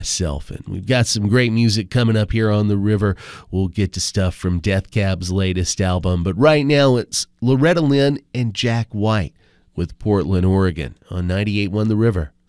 myself. And we've got some great music coming up here on the river. We'll get to stuff from Death Cab's latest album. But right now it's Loretta Lynn and Jack White with Portland, Oregon on 98.1 The River.